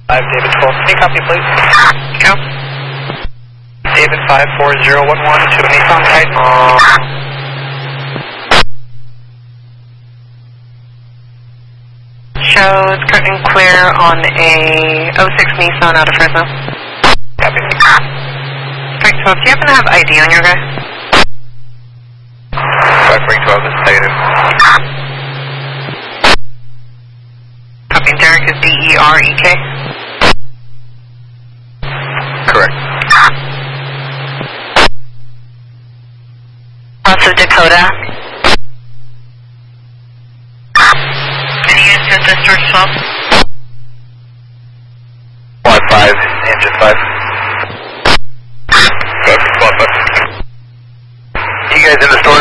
David 12. Can you copy, please? Go. David 54011 to a Nissan Titan. Shows good and clear on a 06 Nissan out of Fresno. Copy. Frank 12, do you happen to have ID on your guy? Frank 12 is negative. Copy, Derek is D-E-R-E-K? Correct. Also Dakota. Any answer at this George 12? Y5, engine 5. You guys in the store?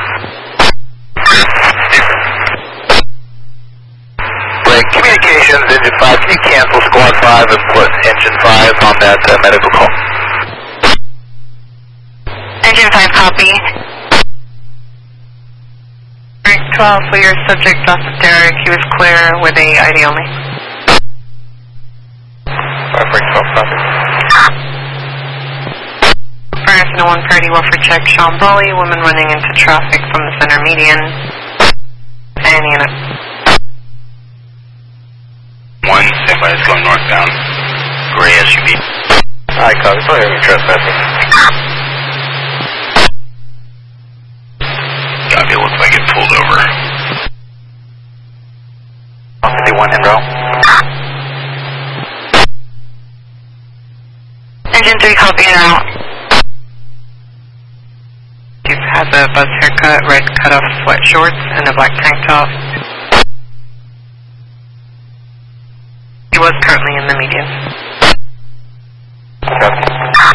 Break. Communications, engine 5. Can you cancel squad 5 and put engine 5 on that medical call? Engine 5 copy. Frank 12 for your subject off of Derek. He was clear with a ID only. Frank 12 copy. Furnace no 130 welfare check. Sean Brawley, woman running into traffic from the center median. And unit. 1, standby is going northbound. Gray SUV. Alright, copy. It's only trespassing. Copy, it looks like it pulled over. 151 en route. Engine 3 copy and out. He has a buzz haircut, red cutoff sweat shorts, and a black tank top. He was currently in the median. Copy.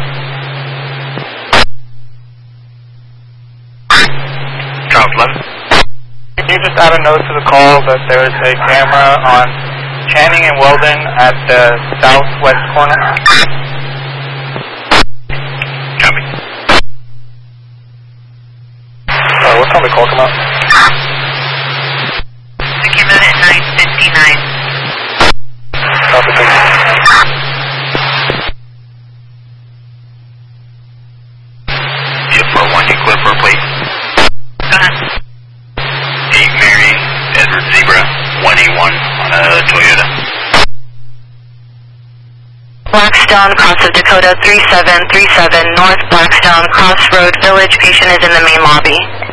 Drop left. Can you just add a note to the call that there is a camera on Channing and Weldon at the southwest corner? Copy. What time did the call come out? It came out at 9:59. Copy, thank you. TF41, you clear for a plate. Go ahead. 8 Mary, Edward Zebra, 181 on a Toyota. Blackstone, Cross of Dakota, 3737 North Blackstone, Crossroad Village. Patient is in the main lobby.